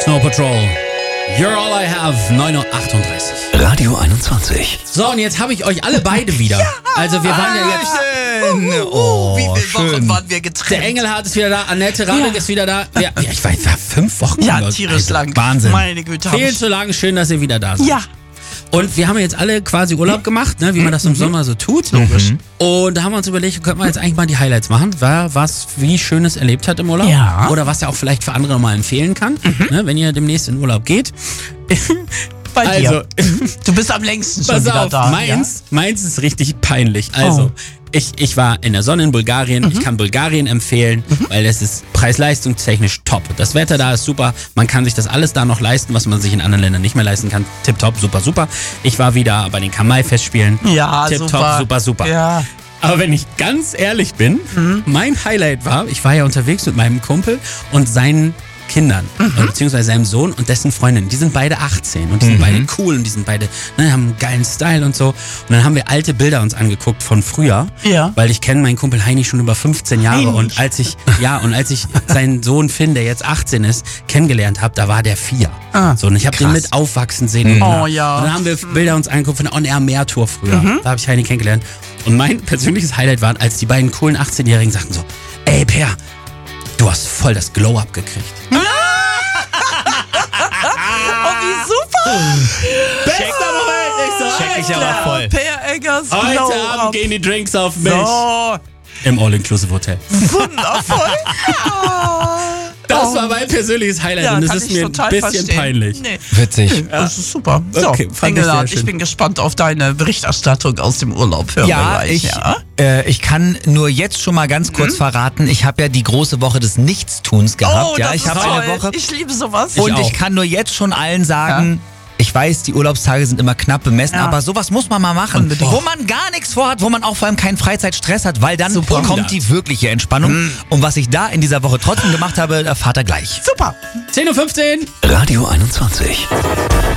Snow Patrol. You're all I have, 9:38 Uhr. Radio 21. So, und jetzt habe ich euch alle beide wieder. Also wir waren ja jetzt... Wie viele Wochen waren wir getrennt? Der Engelhardt ist wieder da, Annette Radek ist wieder da. Ja, ich weiß, 5 Wochen. Ja, oder so. tierisch lang. Wahnsinn. Meine Güte. Viel zu lang, schön, dass ihr wieder da seid. Ja. Und wir haben jetzt alle quasi Urlaub gemacht, ne, wie man das im Sommer so tut. Logisch. Und da haben wir uns überlegt, könnten wir jetzt eigentlich mal die Highlights machen, was wie Schönes erlebt hat im Urlaub. Ja. Oder was er auch vielleicht für andere nochmal empfehlen kann, ne, wenn ihr demnächst in Urlaub geht. Bei dir. Du bist am längsten schon Pass wieder auf, da. meins ist richtig peinlich. Also, ich war in der Sonne in Bulgarien. Ich kann Bulgarien empfehlen, weil es ist preis-leistungstechnisch top. Das Wetter da ist super. Man kann sich das alles da noch leisten, was man sich in anderen Ländern nicht mehr leisten kann. Tipptopp, super, super. Ich war wieder bei den Kamai-Festspielen. Ja, Tipptopp, super. super, super. Ja. Aber wenn ich ganz ehrlich bin, mein Highlight war, ich war ja unterwegs mit meinem Kumpel und seinen Kindern, beziehungsweise seinem Sohn und dessen Freundin. Die sind beide 18 und die sind beide cool und die sind beide, ne, haben einen geilen Style und so. Und dann haben wir alte Bilder uns angeguckt von früher, weil ich kenne meinen Kumpel Heini schon über 15 Jahre und als ich seinen Sohn Finn, der jetzt 18 ist, kennengelernt habe, da war der 4. So, und ich habe den mit aufwachsen sehen. Oh ja. Und dann haben wir Bilder uns angeguckt von der On-Air-Meer-Tour früher. Da habe ich Heini kennengelernt. Und mein persönliches Highlight war, als die beiden coolen 18-Jährigen sagten so, ey Per, du hast voll das Glow-Up gekriegt. Oh, wie super! Bester Moment! Check ich aber voll. Per Eggers Heute Glow-Up. Abend gehen die Drinks auf mich. So, Im All-Inclusive-Hotel. wundervoll. Das war mein persönliches Highlight und es kann ist ich mir ein total bisschen verstehen. peinlich. Nee. Witzig. Das ist super. So, Okay, fand ich sehr Engelhardt, schön. ich bin gespannt auf deine Berichterstattung aus dem Urlaub. Hören wir Ja, gleich, ich kann nur jetzt schon mal ganz kurz verraten, ich habe ja die große Woche des Nichtstuns gehabt. Oh, ja, das ich ist habe toll. eine Woche Ich liebe sowas. und auch. ich kann nur jetzt schon allen sagen, ich weiß, die Urlaubstage sind immer knapp bemessen, Ja. aber sowas muss man mal machen, Unbedingt. wo man gar nichts vorhat, wo man auch vor allem keinen Freizeitstress hat, weil dann Super. kommt die wirkliche Entspannung. Und was ich da in dieser Woche trotzdem gemacht habe, erfahrt ihr gleich. Super. 10:15 Uhr. Radio 21.